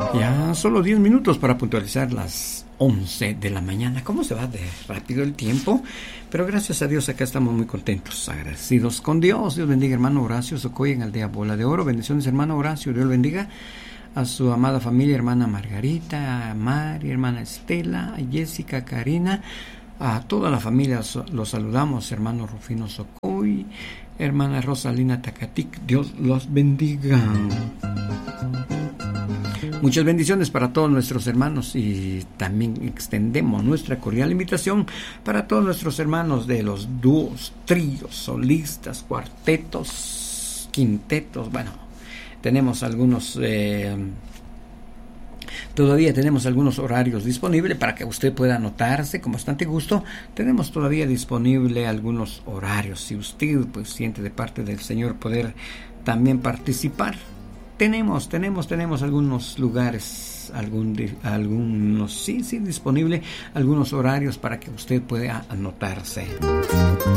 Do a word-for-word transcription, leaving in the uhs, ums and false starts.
Ya solo diez minutos para puntualizar las once de la mañana. ¿Cómo se va de rápido el tiempo? Pero gracias a Dios acá estamos muy contentos, agradecidos con Dios. Dios bendiga hermano Horacio Socoy en Aldea Bola de Oro. Bendiciones hermano Horacio, Dios bendiga a su amada familia, hermana Margarita, a Mari, hermana Estela, a Jessica, Karina, a toda la familia los saludamos, hermano Rufino Socoy, hermana Rosalina Tacatic, Dios los bendiga. Muchas bendiciones para todos nuestros hermanos y también extendemos nuestra cordial invitación para todos nuestros hermanos de los dúos, tríos, solistas, cuartetos, quintetos. Bueno, tenemos algunos, eh, todavía tenemos algunos horarios disponibles para que usted pueda anotarse con bastante gusto. Tenemos todavía disponible algunos horarios. Si usted pues siente de parte del Señor poder también participar, Tenemos, tenemos, tenemos algunos lugares, algún, algunos, sí, sí, disponible, algunos horarios para que usted pueda anotarse.